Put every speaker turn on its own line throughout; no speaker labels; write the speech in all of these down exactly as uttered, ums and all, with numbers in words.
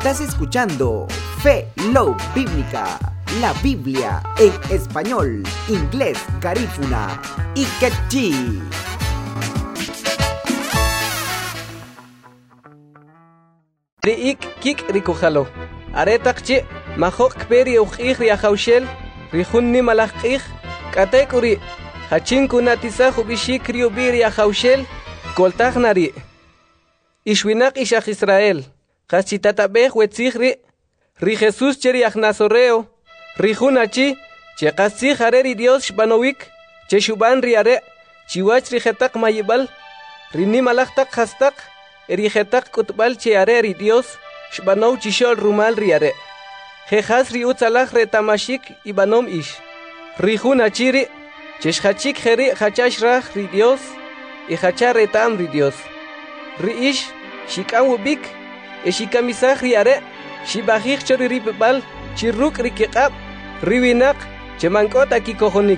Estás escuchando Fe Love Bíblica, la Biblia en español, inglés, garífuna y quechí.
Riik kik rikujalo. Aretakchi mahok peri ukhih riahaushel rihunni malakih katekuri hachin kunatisa hubishik riubiri ahaushel koltagnari. Ishwinak ishach Israel. Kachitatabeh wetzihri ri Jesus cheri ahnazoreo rihunachi che qasih hareri Dios shbanowik che shuban riare chiwach rihetak mayibal rini malaktak hastak erihetak kutbal che areri Dios shbanow chishol rumal riare jejas riutzalach retamashik ibanom ish rihunachi ri cheshachik heri hachash rah ri Dios y hachar retam ri Dios ri ish shikawubik Eshikamisah riare, shibahik choriripal, chirruk rikiqab, riwinak, chemankota kikohonik.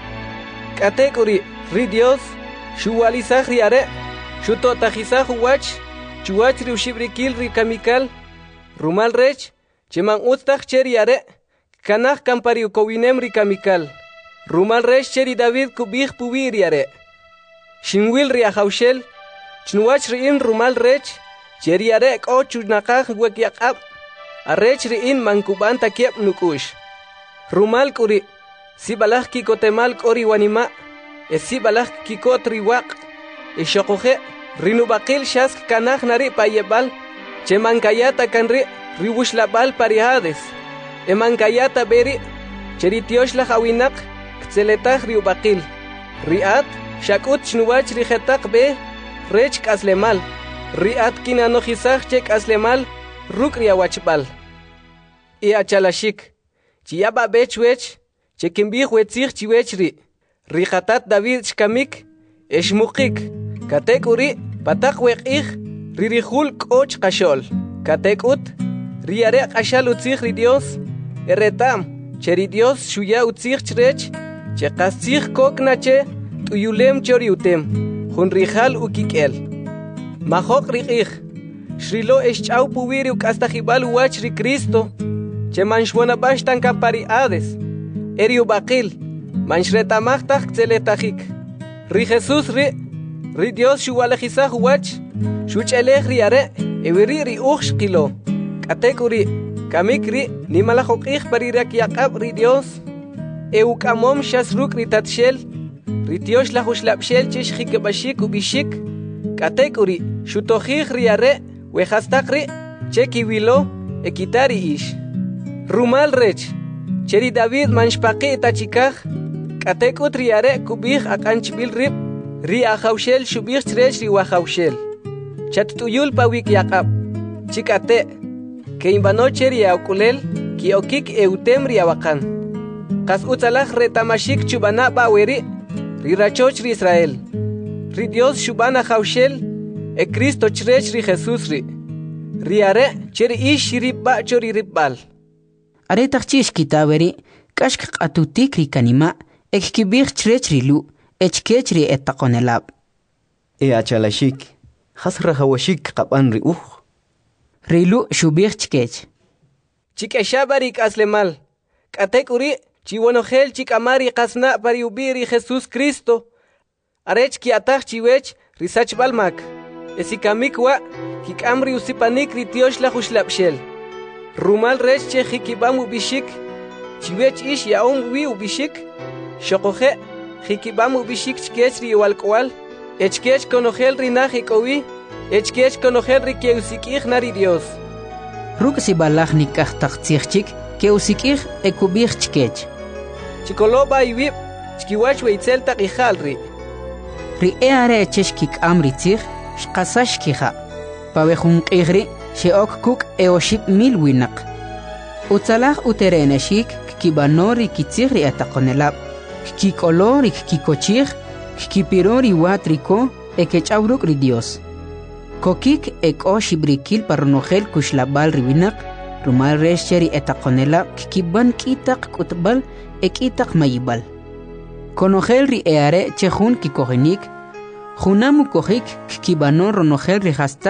Katekuri, ri Dios, shuwalisah riare, shutotajisah wach, chuach riushibrikil rikamikal, rumal rech, cheman ustach cheriare, kanach kampariu kowinem rikamikal, rumal rech cheri David kubih pubiriare. Shinwil riahaushel, chnuach riin rumal rech, Cheriare ko chunakah wekiakab arech riin mankuban takiep nukush rumal kuri sibalah kikotemal kori wanima e sibalah kikot riwak e shokoje rinubakil shask kanah nari payebal che mankayata kanri riwushlabal parihades e mankayata beri cheritiosh la hawinak ktseletah riubakil riat shakut chnuwach rihetak be rech kaslemal Riat kina no hisach chek aslemal rukria wachbal. I achalashik. Chiaba bechwech, chekimbih wetzich chiwechri. Rihatat David shkamik, eshmukik. Katek uri, patak wekich, ririhul koch kashol. Katek ut, riare kashal utzich ri Dios. Eretam, cheri Dios shuya utzich chrech, chekasich koknache, tuyulem chori utem. Hunrihal ukikel. Mahok rikih, shrilo eschau puwiri ukastahibal wach ri Cristo, che manshwana bashtan kapariades, eriu bakil, manshretamachtach tzeletahik. Ri Jesus ri, ri Dios shuwalejisah wach, shuchelech riare, eviri ri uch kilo. Katekuri, kamik ri, nimalahokih barirak yakab ri Dios, eukamom shasruk ri tatshel, ri Dios lahushlapshel chish hikebashik ubishik, Katekuri, shutojih riare, wehastakri, cheki wilo, ekitari ish. Rumal rech, cheri David manshpaki tachikah, katekut riare kubih akanchbil rib, ri ahaushel shubih chrech ri wahaushel. Chattuyul pawik yakab, chikate, ke imbano cheri aukulel, ki okik eutem ri awakan. Kas utzalach retamashik chubana baweri, ri rachoch ri Israel. Ri Dios shubana haushel, e Cristo chrech ri Jesus ri. Riare, cheri ish ribba chori ribbal.
Are takchish kitaweri, kashk atutik ri kanima, ek kibir chrech ri lu, echkech ri etakonelab.
E achalashik, hasra hawashik kapan ri uh.
Ri lu shubir chkech.
Chikeshabarik aslemal. Katekuri, chiwonohel chikamari kasna pariubiri Jesus Cristo. Arech ki atach chiwech risach balmak. Esikamik wa kikamri usipanik ritiosh la hushlapshel. Rumal rech che hikibam ubishik. Chiwech ish yaom wi ubishik. Shokoje hikibam ubishik chkech ri walkwal. Echkech konogel rinah ikowi. Echkech konogel ri keusikich nari Dios.
Ruk si balach nikach taktsichchik keusikich ekubich chkech.
Chikoloba iwib chkiwach weitzel takichalri.
Ri eare cheshkik amritzich, shkasashkiha. Pawehun qihri, sheok kuk eoship mil winak. Utzalach utereneshik, kibanori kitzihri atakonelab. Kikolori kikochich, kipirori watriko, ekechawruk ri Dios. Kokik ek oshibrikil parnogel kushlabal riwinak, rumal resheri etakonelab, kiban kitak kutbal, ekitak mayibal. Konogel ri eare chehun kikohinik, Junamu kohik kibanon ronogel rihasta